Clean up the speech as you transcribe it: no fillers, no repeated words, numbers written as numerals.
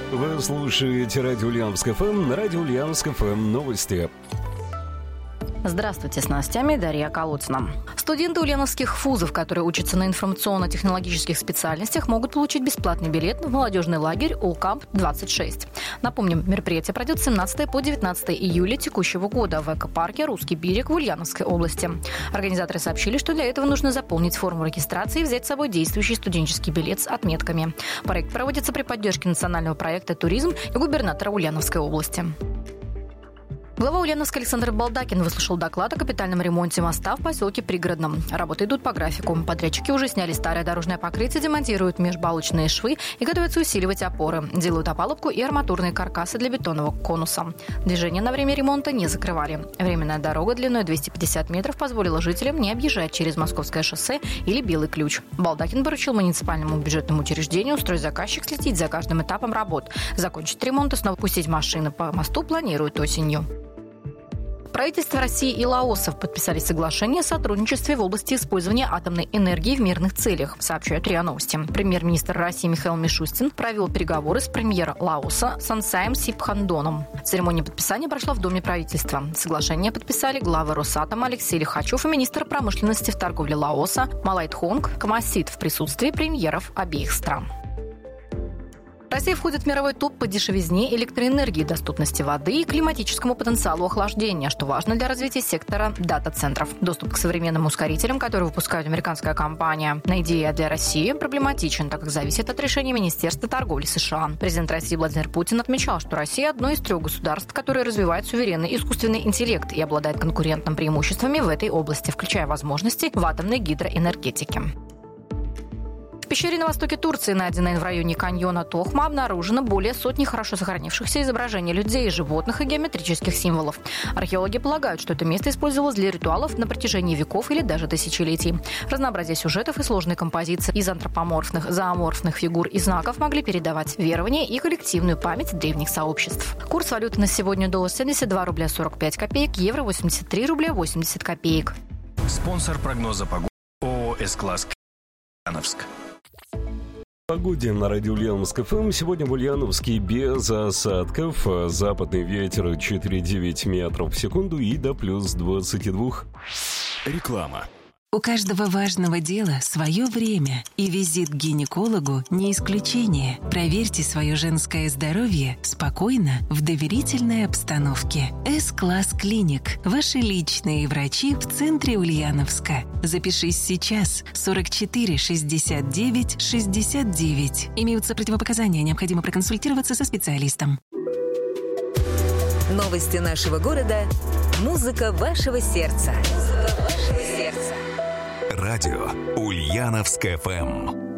Вы слушаете радио Ульяновск ФМ, на радио Ульяновск ФМ новости. Здравствуйте, с новостями Дарья Колодцина. Студенты ульяновских вузов, которые учатся на информационно-технологических специальностях, могут получить бесплатный билет в молодежный лагерь «Улкамп-26». Напомним, мероприятие пройдет с 17 по 19 июля текущего года в экопарке «Русский берег» в Ульяновской области. Организаторы сообщили, что для этого нужно заполнить форму регистрации и взять с собой действующий студенческий билет с отметками. Проект проводится при поддержке национального проекта «Туризм» и губернатора Ульяновской области. Глава Ульяновска Александр Балдакин выслушал доклад о капитальном ремонте моста в поселке Пригородном. Работы идут по графику. Подрядчики уже сняли старое дорожное покрытие, демонтируют межбалочные швы и готовятся усиливать опоры. Делают опалубку и арматурные каркасы для бетонного конуса. Движение на время ремонта не закрывали. Временная дорога длиной 250 метров позволила жителям не объезжать через Московское шоссе или Белый ключ. Балдакин поручил муниципальному бюджетному учреждению стройзаказчик следить за каждым этапом работ. Закончить ремонт и снова пустить машины по мосту планируют осенью. Правительства России и Лаоса подписали соглашение о сотрудничестве в области использования атомной энергии в мирных целях, сообщают РИА Новости. Премьер-министр России Михаил Мишустин провел переговоры с премьером Лаоса Сансаем Сипхандоном. Церемония подписания прошла в Доме правительства. Соглашение подписали главы Росатома Алексей Лихачев и министр промышленности и торговли Лаоса Малайтхонг Камасит в присутствии премьеров обеих стран. Россия входит в мировой топ по дешевизне электроэнергии, доступности воды и климатическому потенциалу охлаждения, что важно для развития сектора дата-центров. Доступ к современным ускорителям, которые выпускает американская компания «Найдея» для России, проблематичен, так как зависит от решения Министерства торговли США. Президент России Владимир Путин отмечал, что Россия – одно из 3 государств, которое развивает суверенный искусственный интеллект и обладает конкурентными преимуществами в этой области, включая возможности в атомной гидроэнергетике. В пещере на востоке Турции, найденной в районе каньона Тохма, обнаружено более сотни хорошо сохранившихся изображений людей, животных и геометрических символов. Археологи полагают, что это место использовалось для ритуалов на протяжении веков или даже тысячелетий. Разнообразие сюжетов и сложной композиции из антропоморфных, зооморфных фигур и знаков могли передавать верования и коллективную память древних сообществ. Курс валюты на сегодня: доллар 72 рубля 45 копеек, евро 83 рубля 80 копеек. Спонсор прогноза погоды ООО «С-класс» Ульяновск. Погоде на радио Ульяновск ФМ. Сегодня в Ульяновске без осадков. Западный ветер 4,9 метров в секунду и до плюс 22. Реклама. У каждого важного дела свое время, и визит к гинекологу не исключение. Проверьте свое женское здоровье спокойно, в доверительной обстановке. С-класс клиник. Ваши личные врачи в центре Ульяновска. Запишись сейчас. 44 69 69. Имеются противопоказания, необходимо проконсультироваться со специалистом. Новости нашего города. Музыка вашего сердца. Радио Ульяновск ФМ.